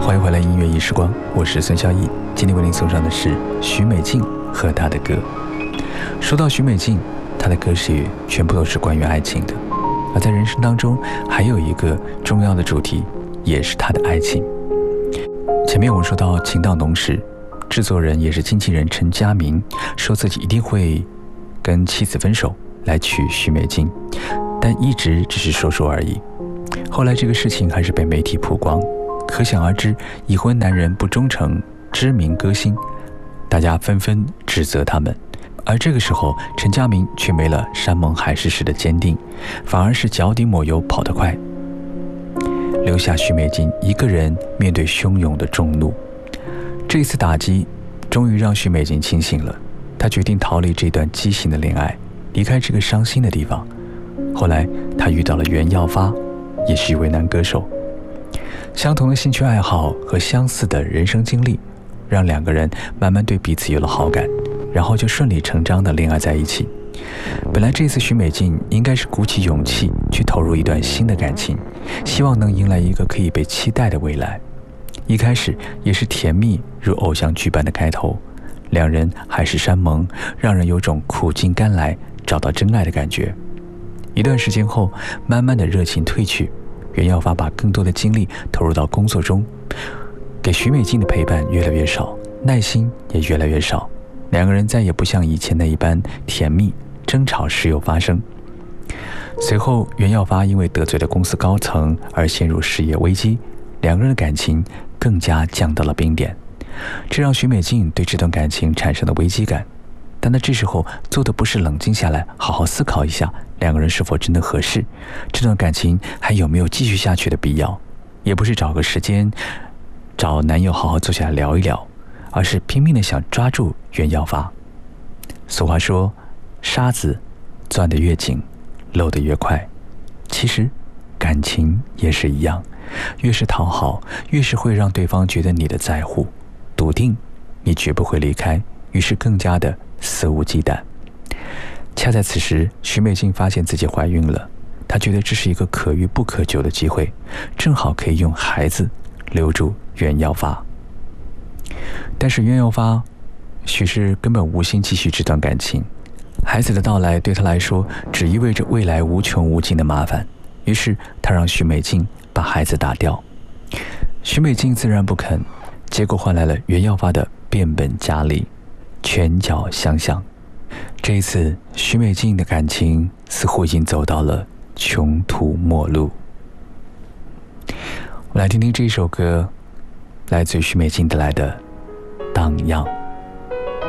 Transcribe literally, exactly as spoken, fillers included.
欢迎回来音乐一时光，我是孙孝义。今天为您送上的是许美静和她的歌。说到许美静，她的歌曲全部都是关于爱情的，而在人生当中还有一个重要的主题，也是她的爱情。前面我们说到情到浓时，制作人也是经纪人陈嘉明说自己一定会跟妻子分手来娶许美静，但一直只是说说而已。后来这个事情还是被媒体曝光，可想而知，已婚男人不忠诚知名歌星，大家纷纷指责他们。而这个时候，陈嘉明却没了山盟海誓时的坚定，反而是脚底抹油跑得快，留下许美静一个人面对汹涌的众怒。这一次打击终于让许美静清醒了，她决定逃离这段畸形的恋爱，离开这个伤心的地方。后来她遇到了袁耀发，也是一位男歌手。相同的兴趣爱好和相似的人生经历，让两个人慢慢对彼此有了好感，然后就顺理成章地恋爱在一起。本来这次许美静应该是鼓起勇气去投入一段新的感情，希望能迎来一个可以被期待的未来。一开始也是甜蜜如偶像剧般的开头，两人海誓山盟，让人有种苦尽甘来找到真爱的感觉。一段时间后，慢慢的热情褪去，袁耀发把更多的精力投入到工作中，给许美静的陪伴越来越少，耐心也越来越少，两个人再也不像以前那一般甜蜜，争吵时有发生。随后袁耀发因为得罪了公司高层而陷入事业危机，两个人的感情更加降到了冰点，这让许美静对这段感情产生了危机感。但他这时候做的不是冷静下来好好思考一下两个人是否真的合适，这段感情还有没有继续下去的必要，也不是找个时间找男友好好坐下来聊一聊，而是拼命的想抓住袁耀发。俗话说，沙子钻得越紧，漏得越快。其实感情也是一样，越是讨好，越是会让对方觉得你的在乎，笃定你绝不会离开，于是更加的肆无忌惮。恰在此时，许美静发现自己怀孕了，她觉得这是一个可遇不可求的机会，正好可以用孩子留住袁耀发。但是袁耀发许是根本无心继续这段感情，孩子的到来对他来说只意味着未来无穷无尽的麻烦，于是他让许美静把孩子打掉。许美静自然不肯，结果换来了袁耀发的变本加厉，拳脚相向。这一次许美静的感情似乎已经走到了穷途末路。我们来听听这首歌，来自于许美静带来的《荡漾》。